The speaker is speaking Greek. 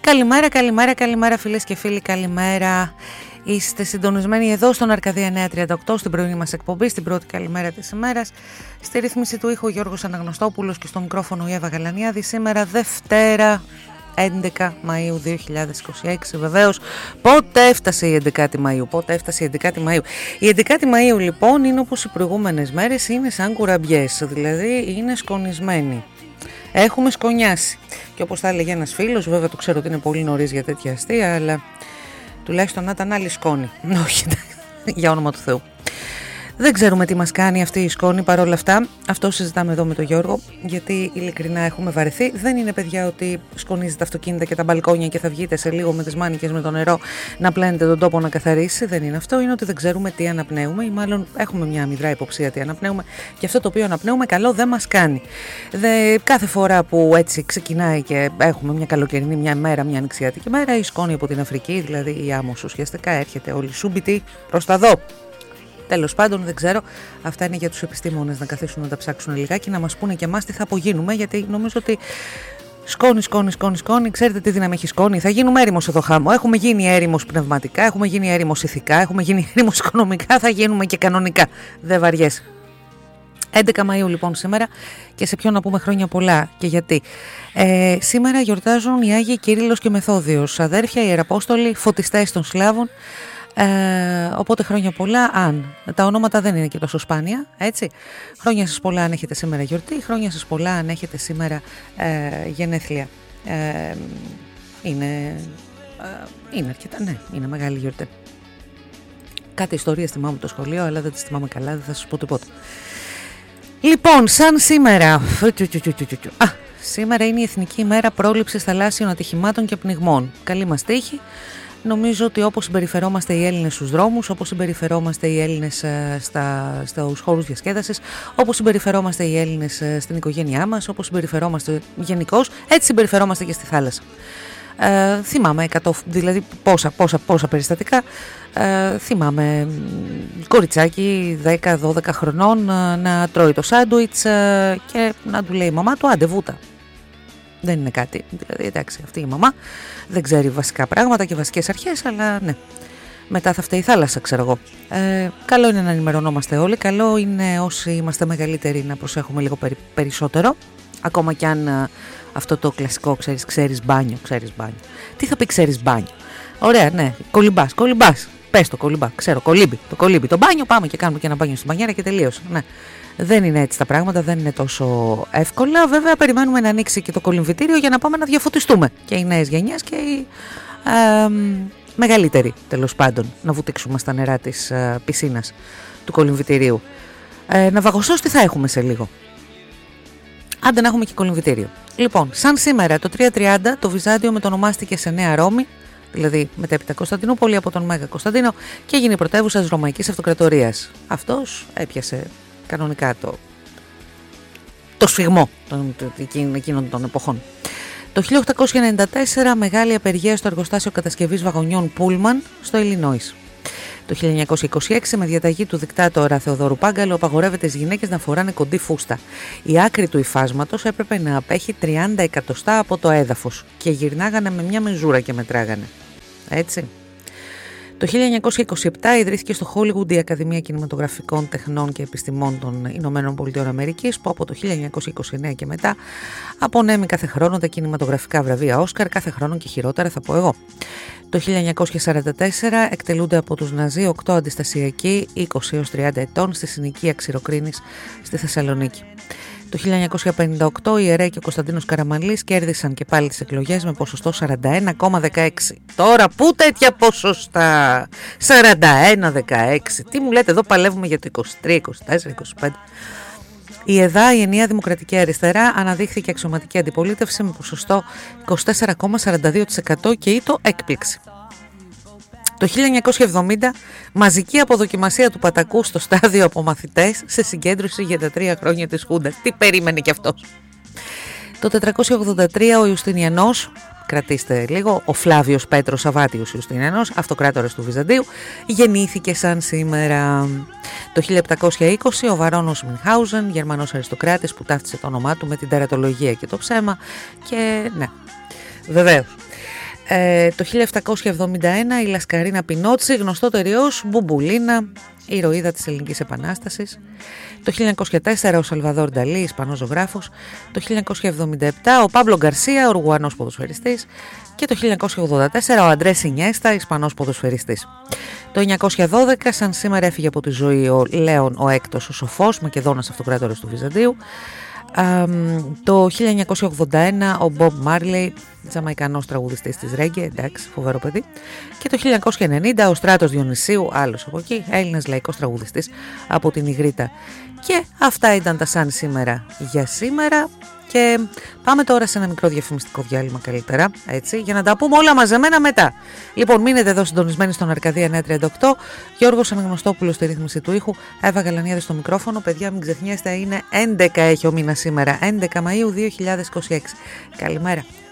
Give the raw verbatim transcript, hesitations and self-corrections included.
Καλημέρα, καλημέρα, καλημέρα φίλες και φίλοι, καλημέρα. Είστε συντονισμένοι εδώ στον Αρκαδία εννιακόσια τριάντα οκτώ στην πρωινή μας εκπομπή, στην πρώτη καλημέρα της ημέρας. Στη ρύθμιση του ήχου Γιώργος Αναγνωστόπουλος και στο μικρόφωνο η Εύα Γαλανιάδη. Σήμερα Δευτέρα έντεκα Μαΐου δύο χιλιάδες είκοσι έξι. Βεβαίως, πότε έφτασε η έντεκατη Μαΐου, πότε έφτασε η έντεκατη Μαΐου. Η έντεκατη Μαΐου λοιπόν είναι όπως οι προηγούμενες μέρες, είναι σαν κουραμπιές, δηλαδή είναι σκονισμένη. Έχουμε σκονιάσει. Και όπως θα έλεγε ένας φίλος, βέβαια το ξέρω ότι είναι πολύ νωρίς για τέτοια αστεία, αλλά τουλάχιστον να ήταν άλλη σκόνη. Όχι, για όνομα του Θεού. Δεν ξέρουμε τι μας κάνει αυτή η σκόνη παρόλα αυτά. Αυτό συζητάμε εδώ με τον Γιώργο, γιατί ειλικρινά έχουμε βαρεθεί. Δεν είναι, παιδιά, ότι σκονίζει τα αυτοκίνητα και τα μπαλκόνια και θα βγείτε σε λίγο με τις μάνικες με το νερό να πλένετε τον τόπο να καθαρίσει. Δεν είναι αυτό. Είναι ότι δεν ξέρουμε τι αναπνέουμε, ή μάλλον έχουμε μια αμυδρά υποψία τι αναπνέουμε, και αυτό το οποίο αναπνέουμε καλό δεν μας κάνει. Δε, κάθε φορά που έτσι ξεκινάει και έχουμε μια καλοκαιρινή, μια μέρα, μια ανοιξιάτικη μέρα, η σκόνη από την Αφρική, δηλαδή η άμμος ουσιαστικά, έρχεται όλη σούμπιτη προς τα δω. Τέλος πάντων, δεν ξέρω. Αυτά είναι για τους επιστήμονες να καθίσουν να τα ψάξουν λιγάκι, να μας πούνε και εμάς τι θα απογίνουμε, γιατί νομίζω ότι σκόνη, σκόνη, σκόνη, σκόνη. Ξέρετε τι δύναμη έχει σκόνη. Θα γίνουμε έρημος εδώ χάμω. Έχουμε γίνει έρημος πνευματικά, έχουμε γίνει έρημος ηθικά, έχουμε γίνει έρημος οικονομικά, θα γίνουμε και κανονικά. Δεν βαριέσαι. έντεκα Μαΐου λοιπόν σήμερα, και σε ποιον να πούμε χρόνια πολλά και γιατί. Ε, σήμερα γιορτάζουν οι Άγιοι Κυρίλλος και Μεθόδιος, αδέρφια, ιεραπόστολοι, φωτιστές των Σλάβων. Ε, οπότε χρόνια πολλά, αν τα ονόματα δεν είναι και τόσο σπάνια, έτσι. Χρόνια σας πολλά αν έχετε σήμερα γιορτή, χρόνια σας πολλά αν έχετε σήμερα ε, γενέθλια. Ε, είναι, ε, είναι αρκετά, ναι, είναι μεγάλη γιορτή. Κάτι ιστορίες θυμάμαι το σχολείο, αλλά δεν τις θυμάμαι καλά, δεν θα σας πω τίποτα. Λοιπόν, σαν σήμερα, Α, σήμερα είναι η Εθνική ημέρα πρόληψης θαλάσσιων ατυχημάτων και πνιγμών. Καλή μας τύχη. Νομίζω ότι όπως συμπεριφερόμαστε οι Έλληνες στους δρόμους, όπως συμπεριφερόμαστε οι Έλληνες στα, στους χώρους διασκέδασης, όπως συμπεριφερόμαστε οι Έλληνες στην οικογένειά μας, όπως συμπεριφερόμαστε γενικώς, έτσι συμπεριφερόμαστε και στη θάλασσα. Ε, θυμάμαι εκατό, δηλαδή πόσα, πόσα, πόσα περιστατικά. Ε, θυμάμαι κοριτσάκι δέκα δώδεκα χρονών να τρώει το σάντουιτς και να του λέει η μαμά του άντε βούτα. Δεν είναι κάτι, δηλαδή εντάξει, αυτή η μαμά δεν ξέρει βασικά πράγματα και βασικές αρχές, αλλά ναι, μετά θα φταίει η θάλασσα, ξέρω εγώ. Ε, καλό είναι να ενημερωνόμαστε όλοι, καλό είναι όσοι είμαστε μεγαλύτεροι να προσέχουμε λίγο περι, περισσότερο, ακόμα κι αν α, αυτό το κλασικό ξέρεις, ξέρεις μπάνιο, ξέρεις μπάνιο. Τι θα πει ξέρεις μπάνιο? Ωραία, ναι, κολυμπάς, κολυμπάς, πες το κολυμπά, ξέρω, κολύμπι, το κολύμπι, το μπάνιο, πάμε και κάνουμε και ένα μπάνιο στην μπανιέρα και τελείωσε, ναι. Δεν είναι έτσι τα πράγματα, δεν είναι τόσο εύκολα. Βέβαια, περιμένουμε να ανοίξει και το κολυμβητήριο για να πάμε να διαφωτιστούμε. Και οι νέες γενιές και οι ε, μεγαλύτεροι, τέλος πάντων, να βουτήξουμε στα νερά της ε, πισίνας του κολυμβητηρίου. Ε, ναυαγοσός τι θα έχουμε σε λίγο. Άντε να έχουμε και κολυμβητήριο. Λοιπόν, σαν σήμερα το τριακόσια τριάντα το Βυζάντιο μετονομάστηκε σε Νέα Ρώμη, δηλαδή μετέπειτα Κωνσταντινούπολη από τον Μέγα Κωνσταντίνο, και έγινε πρωτεύουσα της Ρωμαϊκής Αυτοκρατορίας. Αυτός έπιασε κανονικά το, το σφιγμό των, εκείνων των εποχών. Το χίλια οκτακόσια ενενήντα τέσσερα μεγάλη απεργία στο εργοστάσιο κατασκευής βαγονιών Πούλμαν στο Illinois. Το χίλια εννιακόσια είκοσι έξι με διαταγή του δικτάτορα Θεοδόρου Πάγκαλου απαγορεύεται στις γυναίκες να φοράνε κοντή φούστα. Η άκρη του υφάσματος έπρεπε να απέχει τριάντα εκατοστά από το έδαφος και γυρνάγανε με μια μεζούρα και μετράγανε. Έτσι. Το χίλια εννιακόσια είκοσι επτά ιδρύθηκε στο Hollywood η Ακαδημία Κινηματογραφικών Τεχνών και Επιστημών των Ηνωμένων Πολιτειών Αμερικής, που από το χίλια εννιακόσια είκοσι εννέα και μετά απονέμει κάθε χρόνο τα κινηματογραφικά βραβεία Όσκαρ, κάθε χρόνο και χειρότερα θα πω εγώ. Το χίλια εννιακόσια σαράντα τέσσερα εκτελούνται από τους Ναζί οκτώ αντιστασιακοί είκοσι έως τριάντα ετών στη συνοικία Ξηροκρίνης στη Θεσσαλονίκη. Το χίλια εννιακόσια πενήντα οκτώ η Ιερέα και ο Κωνσταντίνος Καραμανλής κέρδισαν και πάλι τις εκλογές με ποσοστό σαράντα ένα κόμμα δεκαέξι. Τώρα πού τέτοια ποσοστά? σαράντα ένα δεκαέξι. Τι μου λέτε, εδώ παλεύουμε για το είκοσι τρία, είκοσι τέσσερα, είκοσι πέντε. Η ΕΔΑ, η Ενιαία Δημοκρατική Αριστερά, αναδείχθηκε αξιωματική αντιπολίτευση με ποσοστό είκοσι τέσσερα κόμμα σαράντα δύο τοις εκατό και ήτο έκπληξη. Το χίλια εννιακόσια εβδομήντα μαζική αποδοκιμασία του Πατακού στο στάδιο από μαθητές σε συγκέντρωση για τα τρία χρόνια της Χούντας. Τι περίμενε κι αυτός. Το τετρακόσια ογδόντα τρία ο Ιουστινιανός, κρατήστε λίγο, ο Φλάβιος Πέτρος Αβάτιος Ιουστινιανός, αυτοκράτορας του Βυζαντίου, γεννήθηκε σαν σήμερα. Το χίλια επτακόσια είκοσι ο Βαρόνος Μινχάουζεν, Γερμανός αριστοκράτης που ταύτισε το όνομά του με την τερατολογία και το ψέμα, και ναι, βεβαίως. Ε, το χίλια επτακόσια εβδομήντα ένα η Λασκαρίνα Πινότσι, γνωστότερη ως Μπουμπουλίνα, ηρωίδα της Ελληνικής Επανάστασης. Το χίλια εννιακόσια τέσσερα ο Σαλβαδόρ Νταλί, Ισπανός ζωγράφος. Το χίλια εννιακόσια εβδομήντα επτά ο Πάμπλο Γκαρσία, Ουρουγουανός ποδοσφαιριστής. Και το χίλια εννιακόσια ογδόντα τέσσερα ο Αντρές Ινιέστα, Ισπανός ποδοσφαιριστής. Το χίλια εννιακόσια δώδεκα, σαν σήμερα, έφυγε από τη ζωή ο Λέων ο Έκτος, ο Σοφός, Μακεδόνας αυτοκράτορας του Βυζαντίου. Um, το χίλια εννιακόσια ογδόντα ένα ο Μπομπ Μάρλεϊ, Τζαμαϊκανός τραγουδιστής της Ρέγγε, εντάξει, φοβερό παιδί. Και το χίλια εννιακόσια ενενήντα ο Στράτος Διονυσίου, άλλος από εκεί, Έλληνας λαϊκός τραγουδιστής από την Ιγρήτα. Και αυτά ήταν τα σαν σήμερα για σήμερα. Και πάμε τώρα σε ένα μικρό διαφημιστικό διάλειμμα καλύτερα, έτσι, για να τα πούμε όλα μαζεμένα μετά. Λοιπόν, μείνετε εδώ συντονισμένοι στον Αρκαδία εννιακόσια τριάντα οκτώ. Γιώργος Αναγνωστόπουλος στη ρύθμιση του ήχου. Εύα Γαλανιάδη στο μικρόφωνο. Παιδιά, μην ξεχνιέστε, είναι έντεκα έχει ο μήνας σήμερα, έντεκα Μαΐου δύο χιλιάδες είκοσι έξι. Καλημέρα.